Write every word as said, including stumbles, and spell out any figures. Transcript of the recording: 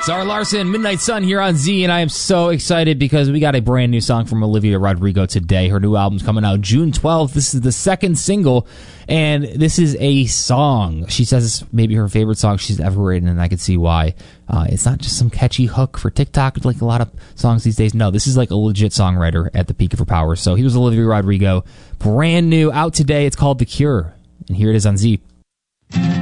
Zara Larson, Midnight Sun here on Z, and I am so excited because we got a brand new song from Olivia Rodrigo today. Her new album's coming out June twelfth. This is the second single, and this is a song. She says it's maybe her favorite song she's ever written, and I can see why. Uh, it's not just some catchy hook for TikTok like a lot of songs these days. No, this is like a legit songwriter at the peak of her powers. So here's Olivia Rodrigo, brand new, out today. It's called The Cure, and here it is on Z.